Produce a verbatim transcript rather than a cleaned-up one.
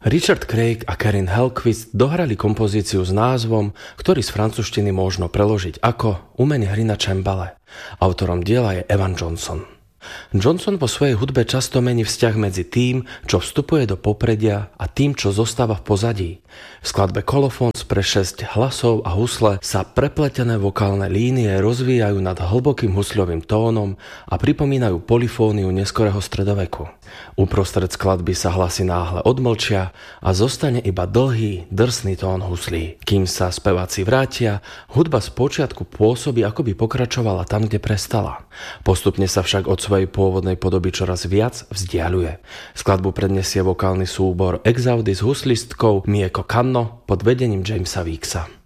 Richard Craig a Karin Hellquist dohrali kompozíciu s názvom, ktorý z francúzštiny možno preložiť ako Umenie hry na čembale. Autorom diela je Evan Johnson. Johnson vo svojej hudbe často mení vzťah medzi tým, čo vstupuje do popredia a tým, čo zostáva v pozadí. V skladbe Colophons pre šesť hlasov a husle sa prepletené vokálne línie rozvíjajú nad hlbokým husľovým tónom a pripomínajú polyfóniu neskorého stredoveku. Uprostred skladby sa hlasy náhle odmlčia a zostane iba dlhý, drsný tón huslí. Kým sa speváci vrátia, hudba spočiatku pôsobí, ako by pokračovala tam, kde prestala. Postupne sa však od svojej pôvodnej podoby čoraz viac vzdialuje. Skladbu predniesie vokálny súbor Exaudi s huslistkou Mieko Kanno pod vedením Jamesa Weeksa.